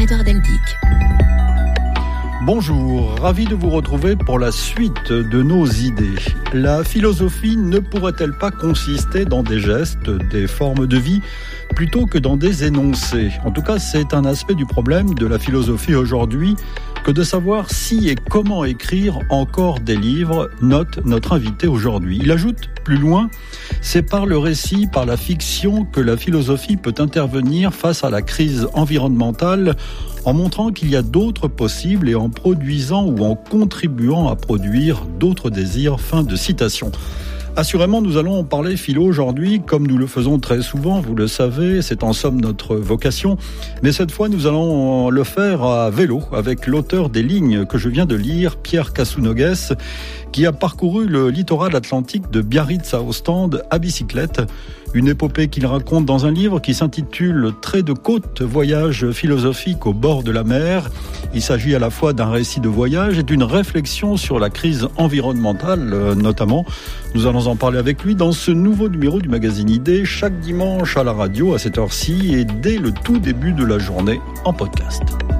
Édouard Deldic. Bonjour, ravi de vous retrouver pour la suite de nos idées. La philosophie ne pourrait-elle pas consister dans des gestes, des formes de vie, plutôt que dans des énoncés ? En tout cas, c'est un aspect du problème de la philosophie aujourd'hui, que de savoir si et comment écrire encore des livres, note notre invité aujourd'hui. Il ajoute plus loin, c'est par le récit, par la fiction que la philosophie peut intervenir face à la crise environnementale, en montrant qu'il y a d'autres possibles et en produisant ou en contribuant à produire d'autres désirs. Fin de citation. Assurément, nous allons parler philo aujourd'hui, comme nous le faisons très souvent, vous le savez, c'est en somme notre vocation. Mais cette fois, nous allons le faire à vélo, avec l'auteur des lignes que je viens de lire, Pierre Casounogues, qui a parcouru le littoral atlantique de Biarritz à Ostende à bicyclette. Une épopée qu'il raconte dans un livre qui s'intitule « Trait de côte, voyage philosophique au bord de la mer ». Il s'agit à la fois d'un récit de voyage et d'une réflexion sur la crise environnementale, notamment. Nous allons en parler avec lui dans ce nouveau numéro du magazine Idées, chaque dimanche à la radio à cette heure-ci et dès le tout début de la journée en podcast.